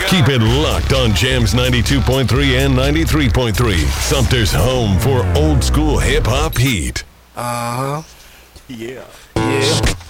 Keep it locked on Jams 92.3 and 93.3. Sumter's home for old school hip hop heat. Uh-huh. Yeah. Yeah.